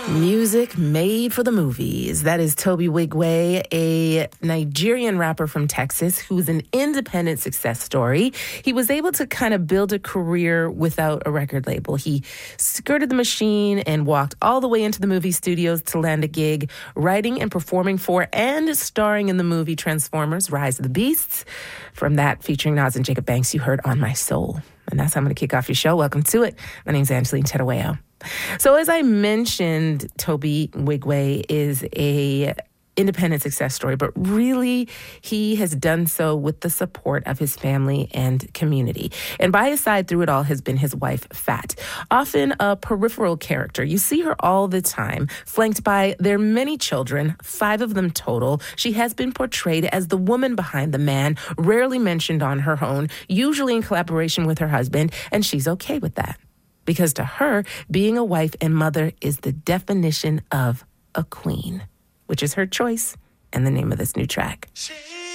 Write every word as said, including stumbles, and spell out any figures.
Music made for the movies. That is Toby Wigwe, a Nigerian rapper from Texas who's an independent success story. He was able to kind of build a career without a record label. He skirted the machine and walked all the way into the movie studios to land a gig, writing and performing for and starring in the movie Transformers: Rise of the Beasts. From that, featuring Nas and Jacob Banks, you heard On My Soul. And that's how I'm going to kick off your show. Welcome to it. My name's Angeline Tedaweo. So as I mentioned, Toby Wigwe is a independent success story, but really he has done so with the support of his family and community. And by his side through it all has been his wife, Fat, often a peripheral character. You see her all the time, flanked by their many children, five of them total. She has been portrayed as the woman behind the man, rarely mentioned on her own, usually in collaboration with her husband, and she's okay with that. Because to her, being a wife and mother is the definition of a queen, which is her choice and the name of this new track. She-